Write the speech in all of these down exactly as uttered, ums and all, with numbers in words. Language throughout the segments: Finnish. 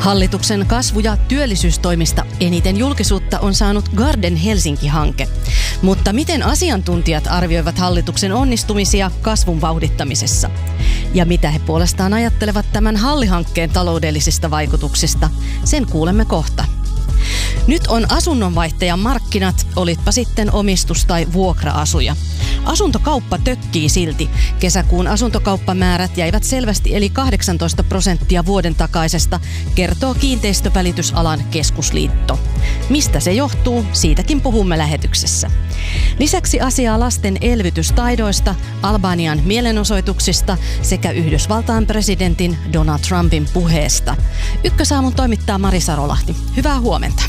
Hallituksen kasvu- ja työllisyystoimista eniten julkisuutta on saanut Garden Helsinki-hanke. Mutta miten asiantuntijat arvioivat hallituksen onnistumisia kasvun vauhdittamisessa? Ja mitä he puolestaan ajattelevat tämän Halli-hankkeen taloudellisista vaikutuksista? Sen kuulemme kohta. Nyt on asunnonvaihtajan markkinat, olitpa sitten omistus- tai vuokra-asuja. Asuntokauppa tökkii silti. Kesäkuun asuntokauppamäärät jäivät selvästi eli kahdeksantoista prosenttia vuoden takaisesta, kertoo Kiinteistövälitysalan keskusliitto. Mistä se johtuu? Siitäkin puhumme lähetyksessä. Lisäksi asiaa lasten elvytystaidoista, Albanian mielenosoituksista sekä Yhdysvaltain presidentin Donald Trumpin puheesta. Ykkösaamun toimittaa Mari Sarolahti. Hyvää huomenta.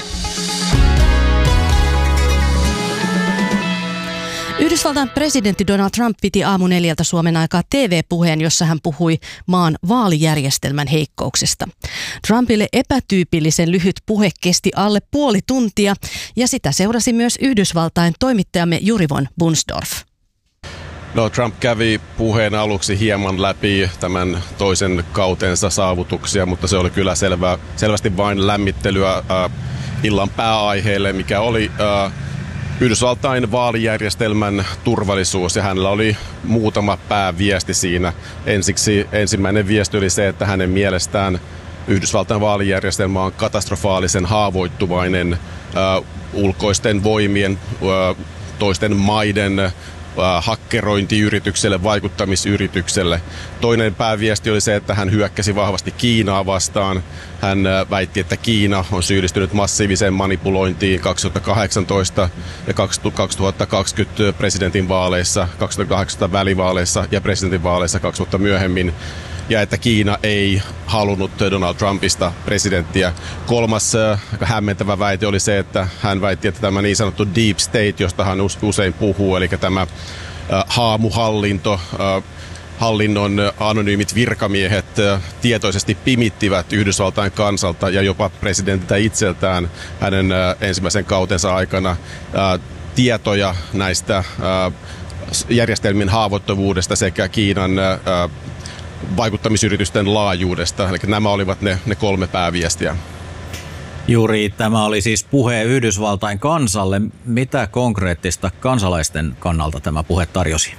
Yhdysvaltain presidentti Donald Trump piti aamu neljältä Suomen aikaa T V-puheen, jossa hän puhui maan vaalijärjestelmän heikkouksista. Trumpille epätyypillisen lyhyt puhe kesti alle puoli tuntia ja sitä seurasi myös Yhdysvaltain toimittajamme Juri von Bunsdorf. No, Trump kävi puheen aluksi hieman läpi tämän toisen kautensa saavutuksia, mutta se oli kyllä selvä, selvästi vain lämmittelyä äh, illan pääaiheelle, mikä oli äh, Yhdysvaltain vaalijärjestelmän turvallisuus, ja hänellä oli muutama pääviesti siinä. Ensiksi ensimmäinen viesti oli se, että hänen mielestään Yhdysvaltain vaalijärjestelmä on katastrofaalisen haavoittuvainen äh, ulkoisten voimien, äh, toisten maiden hakkerointiyritykselle, vaikuttamisyritykselle. Toinen pääviesti oli se, että hän hyökkäsi vahvasti Kiinaa vastaan. Hän väitti, että Kiina on syyllistynyt massiiviseen manipulointiin kaksituhattakahdeksantoista ja kaksituhattakaksikymmentä presidentinvaaleissa, kaksituhattakahdeksantoista välivaaleissa ja presidentinvaaleissa kaksi vuotta myöhemmin, ja että Kiina ei halunnut Donald Trumpista presidenttiä. Kolmas äh, hämmentävä väite oli se, että hän väitti, että tämä niin sanottu deep state, josta hän usein puhuu, eli tämä äh, haamuhallinto, äh, hallinnon anonyymit virkamiehet äh, tietoisesti pimittivät Yhdysvaltain kansalta ja jopa presidentiltä itseltään hänen äh, ensimmäisen kautensa aikana äh, tietoja näistä äh, järjestelmien haavoittuvuudesta sekä Kiinan äh, vaikuttamisyritysten laajuudesta. Eli nämä olivat ne, ne kolme pääviestiä. Juuri tämä oli siis puhe Yhdysvaltain kansalle. Mitä konkreettista kansalaisten kannalta tämä puhe tarjosi?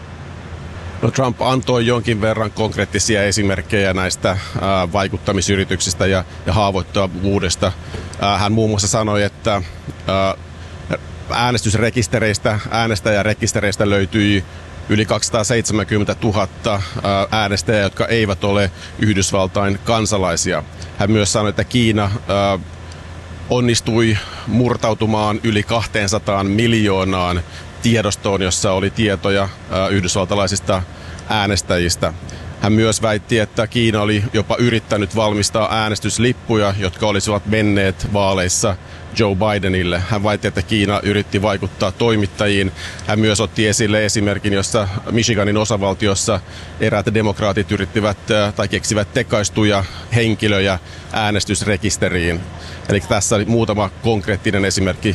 No, Trump antoi jonkin verran konkreettisia esimerkkejä näistä ää, vaikuttamisyrityksistä ja, ja haavoittuvuudesta. Ää, hän muun muassa sanoi, että ää, äänestysrekistereistä, äänestäjärekistereistä löytyi yli kaksisataaseitsemänkymmentätuhatta äänestäjää, jotka eivät ole Yhdysvaltain kansalaisia. Hän myös sanoi, että Kiina äh, onnistui murtautumaan yli kaksisataa miljoonaan tiedostoon, jossa oli tietoja äh, yhdysvaltalaisista äänestäjistä. Hän myös väitti, että Kiina oli jopa yrittänyt valmistaa äänestyslippuja, jotka olisivat menneet vaaleissa Joe Bidenille. Hän väitti, että Kiina yritti vaikuttaa toimittajiin. Hän myös otti esille esimerkin, jossa Michiganin osavaltiossa eräät demokraatit yrittivät tai keksivät tekaistuja henkilöjä äänestysrekisteriin. Eli tässä oli muutama konkreettinen esimerkki